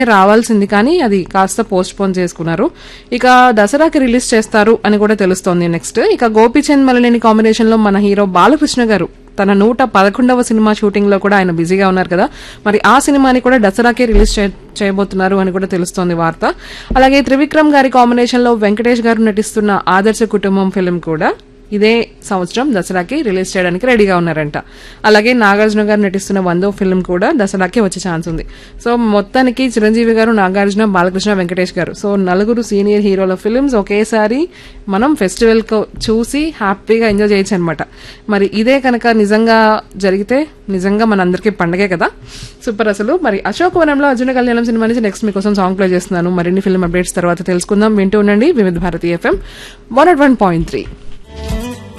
రావాల్సింది, కానీ అది కాస్త పోస్ట్ పోన్ చేసుకున్నారు. ఇక దసరాకి రిలీజ్ చేస్తారు అని కూడా తెలుస్తోంది. నెక్స్ట్ ఇక గోపీచంద్ మలినేని కాంబినేషన్ లో మన హీరో బాలకృష్ణ గారు తన 111వ సినిమా షూటింగ్ లో కూడా ఆయన బిజీగా ఉన్నారు కదా, మరి ఆ సినిమాని కూడా దసరాకే రిలీజ్ చేయబోతున్నారు అని కూడా తెలుస్తోంది వార్త. అలాగే త్రివిక్రమ్ గారి కాంబినేషన్ లో వెంకటేష్ గారు నటిస్తున్న ఆదర్శ కుటుంబం ఫిల్మ్ కూడా ఇదే సంవత్సరం దసరాకి రిలీజ్ చేయడానికి రెడీగా ఉన్నారంట. అలాగే నాగార్జున గారు నటిస్తున్న 100వ ఫిల్మ్ కూడా దసరాకి వచ్చే ఛాన్స్ ఉంది. సో మొత్తానికి చిరంజీవి గారు, నాగార్జున, బాలకృష్ణ, వెంకటేష్ గారు, సో నలుగురు సీనియర్ హీరోల ఫిల్మ్స్ ఒకేసారి మనం ఫెస్టివల్ చూసి హ్యాపీగా ఎంజాయ్ చేయొచ్చు అనమాట. మరి ఇదే కనుక నిజంగా జరిగితే నిజంగా మనందరికీ పండగే కదా. సూపర్ అసలు. మరి అశోకవనంలో అర్జున కళ్యాణం సినిమా నుంచి నెక్స్ట్ మీకోసం సాంగ్ ప్లే చేస్తున్నాను. మరిన్ని ఫిల్మ్ అప్డేట్స్ తర్వాత తెలుసుకుందాం. వింటూ ఉండండి వివిధ భారతి FM 101.3.